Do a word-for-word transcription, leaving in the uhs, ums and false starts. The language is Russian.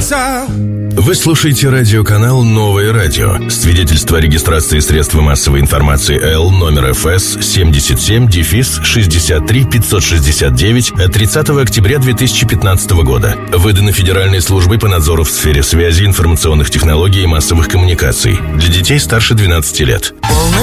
лица. Вы слушаете радиоканал «Новое радио». Свидетельство о регистрации средства массовой информации Л номер эф эс семьдесят семь шестьдесят три пятьсот шестьдесят девять от тридцатого октября две тысячи пятнадцатого года. Выдано Федеральной службой по надзору в сфере связи, информационных технологий и массовых коммуникаций. Для детей старше двенадцати лет. Полный